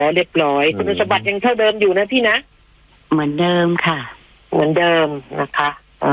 เรียบร้อยคุณสมบัติยังเท่าเดิมอยู่นะพี่นะเหมือนเดิมค่ะเหมือนเดิมนะคะ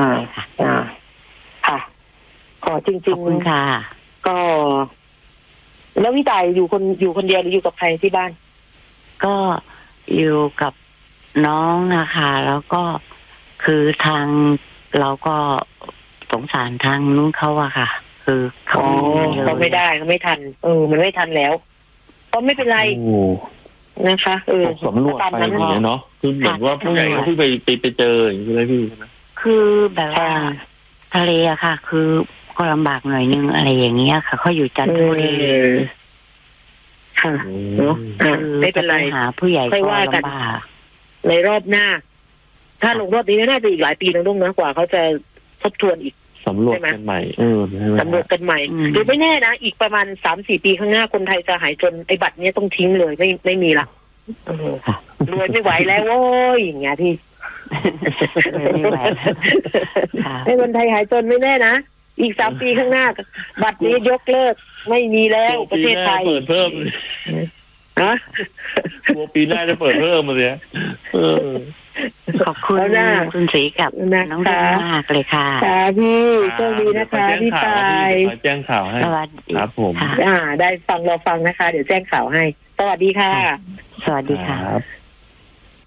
ค่ะก็จริงๆขอบคุณค่ะก็แล้วพี่ตายอยู่คนเดียวหรืออยู่กับใครที่บ้านก็อยู่กับน้องนะคะแล้วก็คือทางเราก็สงสารทางนู้นเขาอะค่ะคือเขาไม่ได้เขาไม่ทันมันไม่ทันแล้วก็ไม่เป็นไรนะคะสำรวจไปอย่างเงี้ยเนาะคือเหมือนว่าผู้ใหญ่เขาเพิ่งไปเจออย่างนี้เลยพี่นะคือแบบว่าทะเลอะค่ะคือก็ลำบากหน่อยนึงอะไรอย่างเงี้ยค่ะเขาอยู่จันทบุรีค่ะไม่เป็นไรหาผู้ใหญ่ก็ลำบากในรอบหน้าถ้าลงรอบนี้น่าจะอีกหลายปีนึงนะกว่าเขาจะทบทวนอีกสำรวจกันใหม่สำรวจกันใหม่หรือไม่แน่นะอีกประมาณ 3-4 ปีข้างหน้าคนไทยจะหายจนไอ้บัตรนี้ต้องทิ้งเลยไม่มีละรวยไม่ไหวแล้วโว้ยอย่างเงี้ยพี่ไม่ไหวให้คนไทยหายจนไม่แน่นะอีก3 ปีข้างหน้าบัตรนี้ยกเลิกไม่มีแล้วประเทศไทยเปิดเพิ่มนะปีหน้าจะเปิดเพิ่มมาเลยขอบคุณคุณศรีกับน้องดามากเลยค่ะค่ะพี่โชคดีนะคะพี่ตายแจ้งข่าวให้ครับผมได้ฟังรอฟังนะคะเดี๋ยวแจ้งข่าวให้สวัสดีค่ะสวัสดีค่ะ